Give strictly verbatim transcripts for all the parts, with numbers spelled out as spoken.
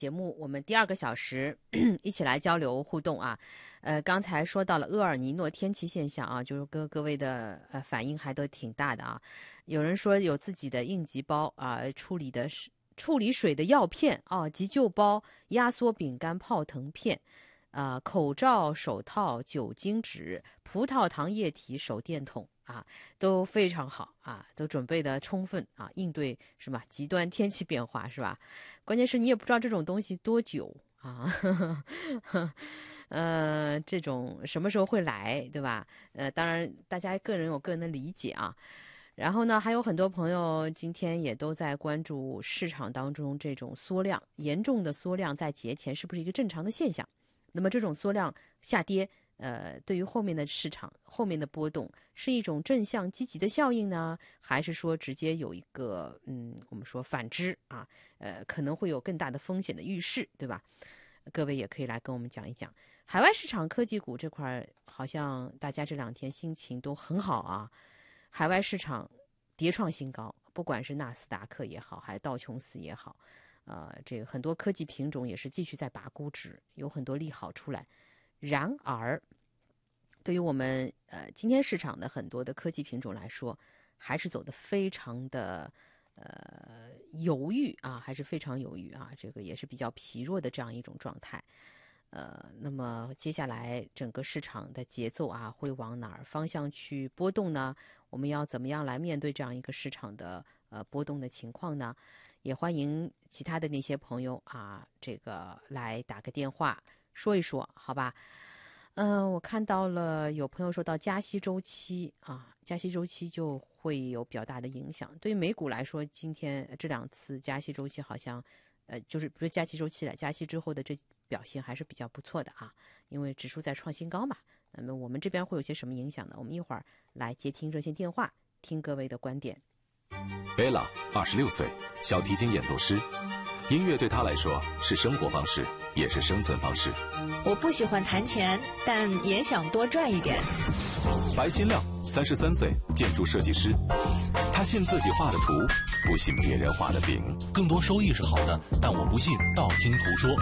节目我们第二个小时一起来交流互动啊，呃，刚才说到了厄尔尼诺天气现象啊，就是各各位的呃反应还都挺大的啊。有人说有自己的应急包啊，处理的是处理水的药片啊，急救包、压缩饼干泡腾片，啊、呃，口罩、手套、酒精纸、葡萄糖液体、手电筒啊，都非常好啊，都准备的充分啊，应对什么极端天气变化是吧？关键是你也不知道这种东西多久啊，呵呵呵呃，这种什么时候会来，对吧？呃，当然大家个人有个人的理解啊。然后呢，还有很多朋友今天也都在关注市场当中这种缩量，严重的缩量在节前是不是一个正常的现象？那么这种缩量下跌，呃，对于后面的市场后面的波动是一种正向积极的效应呢，还是说直接有一个嗯，我们说反之啊，呃，可能会有更大的风险的预示，对吧？各位也可以来跟我们讲一讲，海外市场科技股这块，好像大家这两天心情都很好啊，海外市场跌创新高，不管是纳斯达克也好，还是道琼斯也好，呃，这个很多科技品种也是继续在拔估值，有很多利好出来。然而，对于我们呃今天市场的很多的科技品种来说，还是走得非常的呃犹豫啊，还是非常犹豫啊，这个也是比较疲弱的这样一种状态。呃，那么接下来整个市场的节奏啊，会往哪儿方向去波动呢？我们要怎么样来面对这样一个市场的呃波动的情况呢？也欢迎其他的那些朋友啊，这个来打个电话说一说，好吧？嗯、呃，我看到了有朋友说到加息周期啊，加息周期就会有比较大的影响。对于美股来说，今天这两次加息周期好像，呃，就是不是加息周期了，加息之后的这表现还是比较不错的啊，因为指数在创新高嘛。那么我们这边会有些什么影响呢？我们一会儿来接听热线电话，听各位的观点。 贝拉二十六岁，小提琴演奏师，音乐对他来说是生活方式，也是生存方式。 我不喜欢弹钱，但也想多赚一点。 白新亮三十三岁，建筑设计师，他信自己画的图，不信别人画的饼。 更多收益是好的，但我不信道听途说。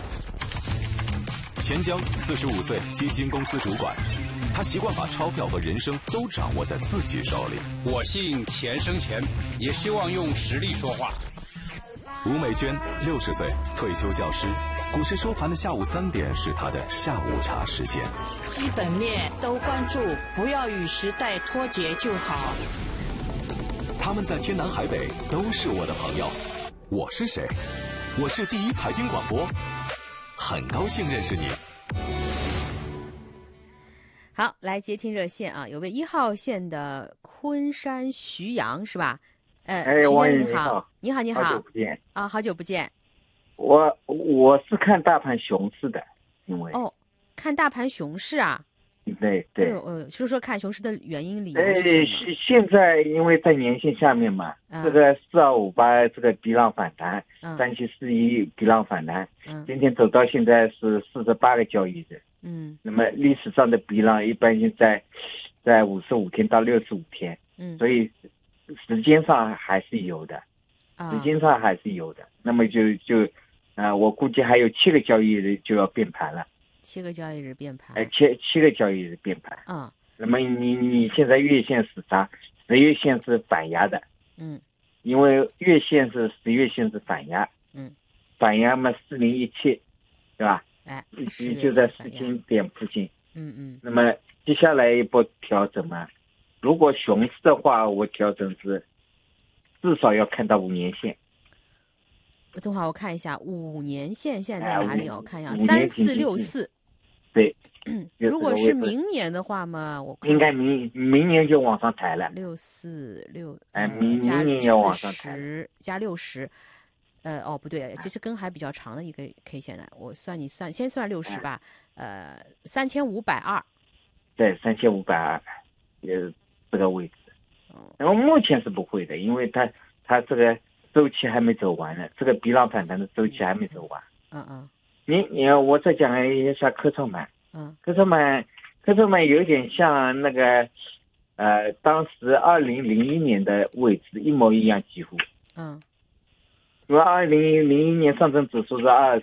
钱江四十五岁，基金公司主管，他习惯把钞票和人生都掌握在自己手里。 我信钱生钱，也希望用实力说话。 吴美娟六十岁，退休教师，股市收盘的下午三点是她的下午茶时间。 基本面都关注，不要与时代脱节就好。 他们在天南海北都是我的朋友。我是谁？我是第一财经广播，很高兴认识你。 好，来接听热线啊，有位一号线的昆山徐阳是吧？呃， 哎， 徐王先生你好， 你好， 你好，你好， 好久不见啊，好久不见。 我我是看大盘熊市的，因为哦，看大盘熊市啊。 对对， 呃，说说看熊市的原因理由呃， 是什么？ 现现在因为在年线下面嘛， 嗯、 这个四二五八这个逼浪反弹， 嗯、 三七四一逼浪反弹， 嗯， 今天走到现在是四十八个交易日， 嗯， 那么历史上的逼浪一般性在在五十五天到六十五天， 嗯， 所以时间上还是有的，时间上还是有的，啊、那么就就啊、呃，我估计还有七个交易日就要变盘了。 七个交易日变盘， 哎，七七个交易日变盘。 嗯， 那么你你现在月线是啥？十月线是反压的。 嗯， 因为月线是十月线是反压。 嗯， 反压嘛四零一七，对吧？ 哎， 就在四千点附近。 嗯嗯。 那么接下来一波调整嘛，如果熊市的话，我调整是至少要看到五年线。 等会儿我看一下五年线现在在哪里？我看一下， 三三四六四。 对， 如果是明年的话嘛，我应该明明年就往上抬了。 六四六， 哎，明明年要往上抬， 加六十，呃，哦，不对，这是根还比较长的一个 K 线呢。我算你算，先算六十吧，呃，三千五百二。 对，三千五百二，也是这个位置。然后目前是不会的，因为它它这个周期还没走完呢，这个逼浪反弹的周期还没走完。 嗯嗯。 你你我再讲一下科创板。 嗯。 科创板科创板有点像那个呃当时二零零一年的位置一模一样，几乎。 嗯。 因为二零零一年上证指数是二